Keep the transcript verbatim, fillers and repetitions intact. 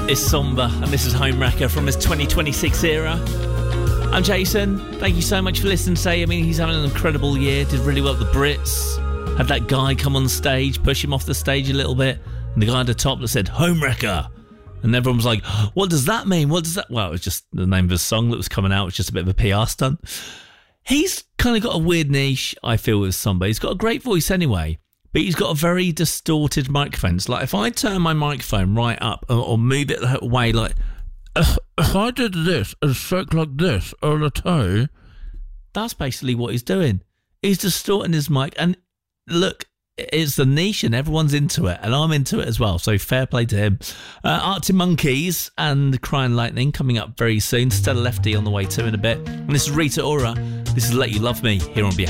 is Somber, and this is Homewrecker from his twenty twenty-six era. I'm Jason. Thank you so much for listening today. I mean, he's having an incredible year, did really well at the Brits. Had that guy come on stage, push him off the stage a little bit, and the guy at the top that said, Homewrecker. And everyone was like, what does that mean? What does that... Well, it was just the name of a song that was coming out. It was just a bit of a P R stunt. He's kind of got a weird niche, I feel, with Somber. He's got a great voice anyway. But he's got a very distorted microphone. It's like if I turn my microphone right up or, or move it away, like if, if I did this and stroke like this on a toe, that's basically what he's doing. He's distorting his mic. And look, it's the niche and everyone's into it. And I'm into it as well. So fair play to him. Uh, Arctic Monkeys and Crying Lightning coming up very soon. Stella Lefty on the way too in a bit. And this is Rita Ora. This is Let You Love Me here on Behind.